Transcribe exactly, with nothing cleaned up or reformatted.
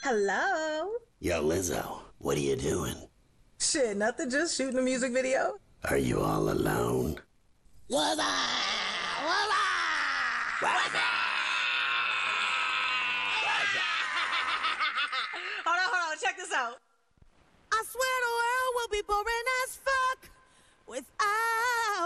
Hello? Yo, Lizzo, what are you doing? Shit, nothing, just shooting a music video. Are you all alone? What's up? What's up? What's up? Hold on, hold on, check this out. I swear the world will be boring as fuck without